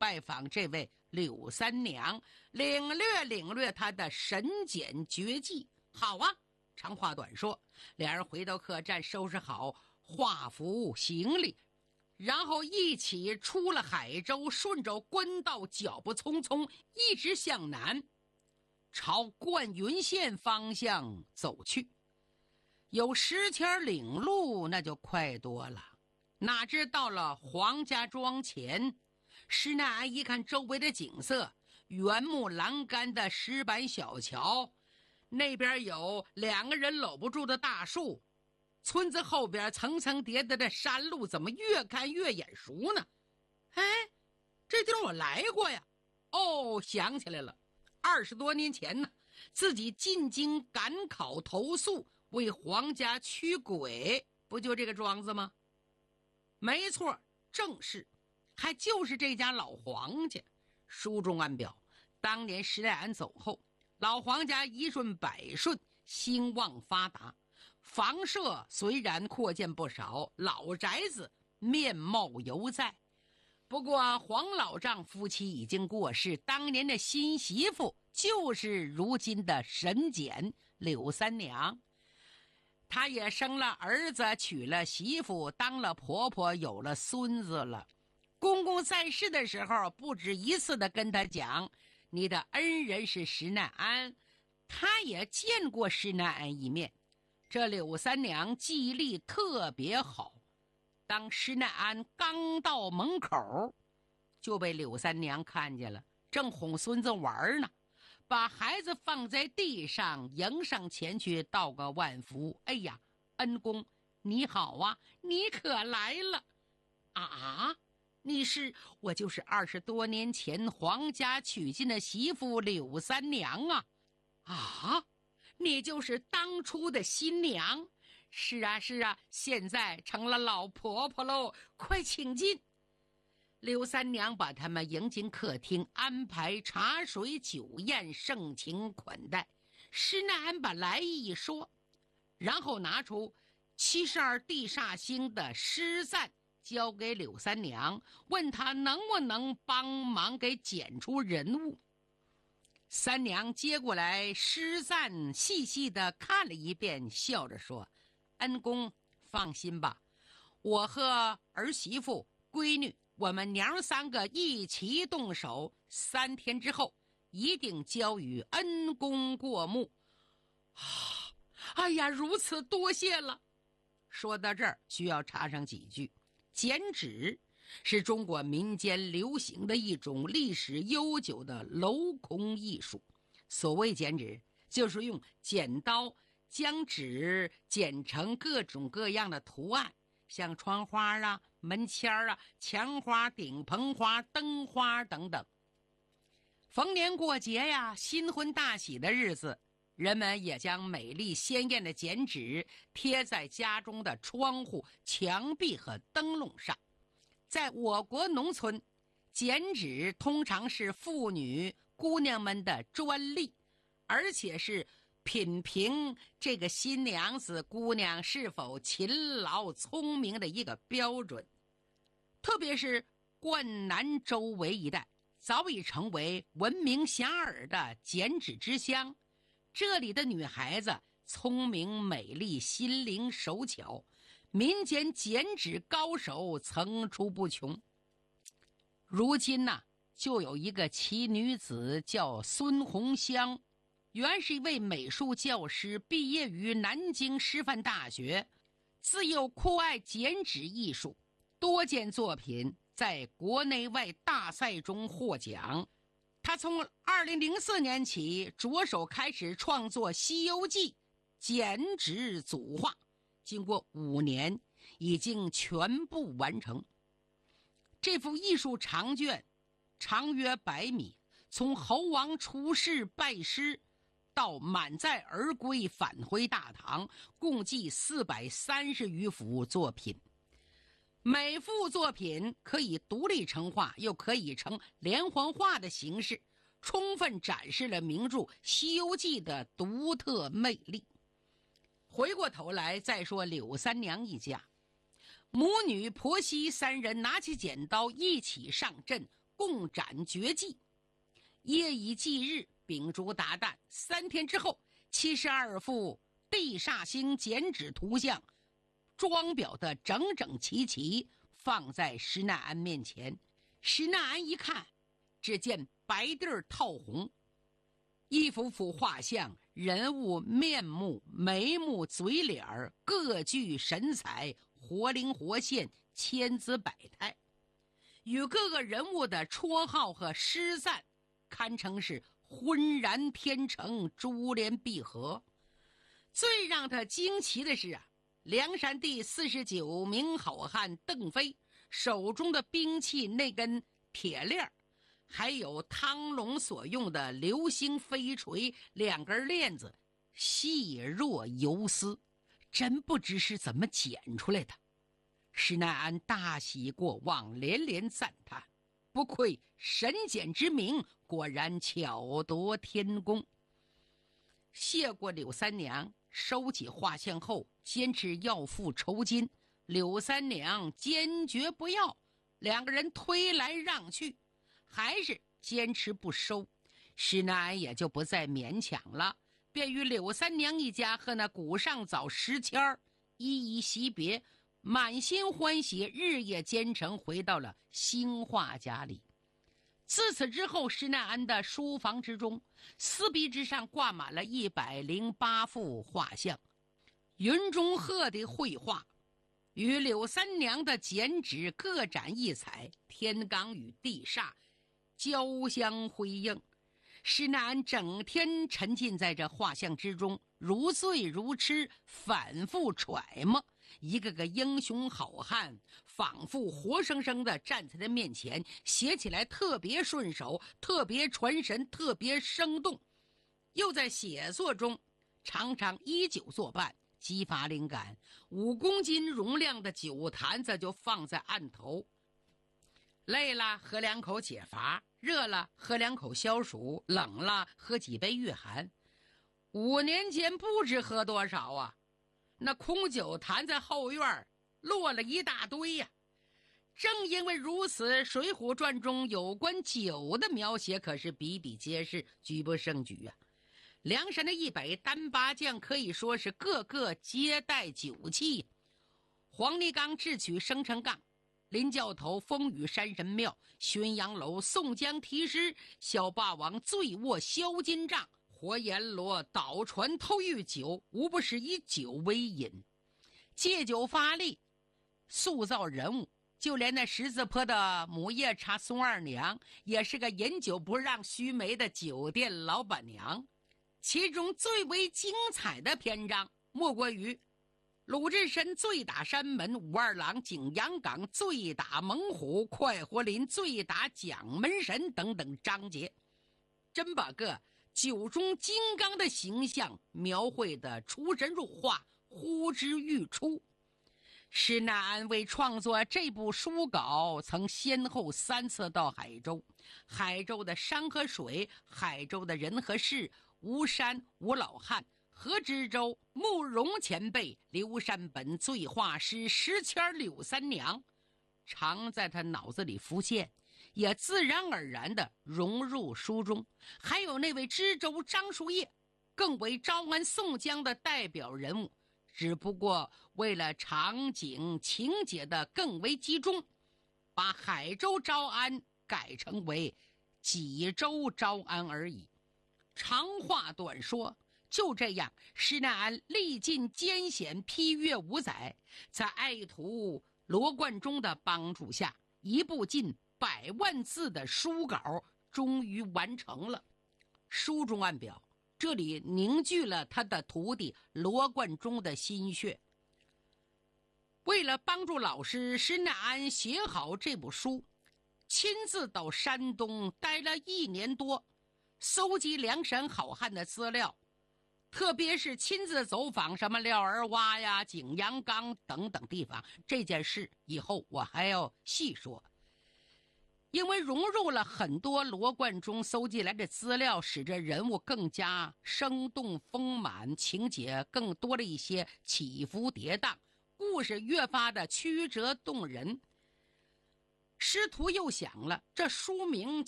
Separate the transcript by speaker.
Speaker 1: 拜访这位柳三娘，领略她的神检绝技。好啊，长话短说，两人回到客栈，收拾好画符行李，然后一起出了海州，顺着官道，脚步匆匆，一直向南，朝灌云县方向走去。有10天领路，那就快多了。哪知到了黄家庄前，施耐庵一看周围的景色，原木栏杆的石板小桥，那边有2个人搂不住的大树，村子后边层层叠叠的山路，怎么越看越眼熟呢？哎，这地方我来过呀！哦，想起来了，20多年前呢，自己进京赶考投诉，为皇家驱鬼，不就这个庄子吗？没错，正是，还就是这家老黄家。书中暗表，当年施耐庵走后，老黄家一顺百顺，兴旺发达，房舍虽然扩建不少，老宅子面貌犹在。不过黄老丈夫妻已经过世，当年的新媳妇就是如今的神检柳三娘。她也生了儿子，娶了媳妇，当了婆婆，有了孙子了。公公在世的时候，不止一次的跟他讲，你的恩人是施耐庵，他也见过施耐庵一面。这柳三娘记忆力特别好，当施耐庵刚到门口，就被柳三娘看见了，正哄孙子玩呢，把孩子放在地上，迎上前去道个万福。哎呀，恩公你好啊，你可来了啊！你是？我就是20多年前皇家娶进的媳妇柳三娘啊！啊，你就是当初的新娘？是啊是啊，现在成了老婆婆喽，快请进。柳三娘把他们迎进客厅，安排茶水酒宴，盛情款待。施耐庵把来意一说，然后拿出72地煞星的诗赞交给柳三娘，问她能不能帮忙给检出人物。三娘接过来诗赞，细细的看了一遍，笑着说：恩公放心吧，我和儿媳妇闺女，我们娘3个一起动手，3天之后一定交与恩公过目。哎呀，如此多谢了。说到这儿需要插上几句。剪纸是中国民间流行的一种历史悠久的镂空艺术。所谓剪纸，就是用剪刀将纸剪成各种各样的图案，像窗花啊、门签啊、墙花、顶棚花、灯花等等。逢年过节呀、新婚大喜的日子，人们也将美丽鲜艳的剪纸贴在家中的窗户、墙壁和灯笼上。在我国农村，剪纸通常是妇女姑娘们的专利，而且是品评这个新娘子姑娘是否勤劳聪明的一个标准。特别是灌南周围一带，早已成为闻名遐迩的剪纸之乡。这里的女孩子聪明美丽，心灵手巧，民间剪纸高手层出不穷。如今呢，就有一个奇女子叫孙红香，原是一位美术教师，毕业于南京师范大学，自幼酷爱剪纸艺术，多件作品在国内外大赛中获奖。他从2004年起着手开始创作《西游记》剪纸组画，经过5年已经全部完成。这幅艺术长卷长约100米，从猴王出世拜师到满载而归返回大唐，共计430余幅作品。每幅作品可以独立成画，又可以成连环画的形式，充分展示了名著《西游记》的独特魅力。回过头来再说柳三娘一家，母女婆媳3人拿起剪刀一起上阵， 共斩绝技。夜以继日，秉烛达旦，3天之后，72幅地煞星剪纸图像装裱的整整齐齐放在施耐庵面前。施耐庵一看，只见白地儿套红，一幅幅画像，人物面目、眉目、嘴脸儿各具神采，活灵活现，千姿百态，与各个人物的绰号和诗赞堪称是浑然天成，珠联璧合。最让他惊奇的是梁山第49名好汉邓飞手中的兵器那根铁链，还有汤龙所用的流星飞锤2根链子，细若游丝，真不知是怎么剪出来的。施耐庵大喜过望，连连赞叹，不愧神剪之名，果然巧夺天工。谢过柳三娘，收起画像后，坚持要付酬金。柳三娘坚决不要，2个人推来让去，还是坚持不收。施耐庵也就不再勉强了，便与柳三娘一家和那古上早石谦一一惜别，满心欢喜，日夜兼程回到了兴化家里。自此之后，施耐庵的书房之中，四壁之上挂满了108幅画像，云中鹤的绘画与柳三娘的剪纸各展异彩，天罡与地煞交相辉映。施耐庵整天沉浸在这画像之中，如醉如痴，反复揣摩一个个英雄好汉，仿佛活生生的站在他面前，写起来特别顺手，特别传神，特别生动。又在写作中常常依酒作伴，激发灵感。5公斤容量的酒坛子就放在案头，累了喝2口解乏，热了喝2口消暑，冷了喝几杯御寒。5年间不知喝多少啊，那空酒坛在后院落了一大堆呀。正因为如此，《水浒传》中有关酒的描写可是比比皆是，举不胜举啊。梁山的100单八将可以说是个个皆带酒气。黄泥岗智取生辰纲，林教头风雨山神庙，浔阳楼宋江题诗，小霸王醉卧销金帐，火阎罗倒船偷玉酒，无不是以酒为饮，借酒发力，塑造人物。就连那十字坡的母夜叉宋二娘也是个饮酒不让须眉的酒店老板娘。其中最为精彩的篇章莫过于鲁智深醉打山门，武二郎景阳冈醉打猛虎，快活林醉打蒋门神等等章节，真把个酒中金刚的形象描绘得出神入化，呼之欲出。施耐庵为创作这部书稿，曾先后3次到海州。海州的山和水，海州的人和事，吴山、吴老汉、何知州、慕容前辈、刘山本、醉画师、石谦、柳三娘，常在他脑子里浮现，也自然而然地融入书中。还有那位知州张树叶，更为招安宋江的代表人物，只不过为了场景情节的更为集中，把海州招安改成为济州招安而已。长话短说，就这样，施耐庵历尽艰险，批阅5载，在爱徒罗贯中的帮助下，一部近100万字的书稿终于完成了。书中暗表，这里凝聚了他的徒弟罗贯中的心血。为了帮助老师，施耐庵写好这部书，亲自到山东待了1年多，搜集梁山好汉的资料，特别是亲自走访什么廖儿洼呀、景阳冈等等地方。这件事以后我还要细说。因为融入了很多罗贯中搜集来的资料，使这人物更加生动丰满，情节更多了一些起伏跌宕，故事越发的曲折动人。 师徒又想了，这书名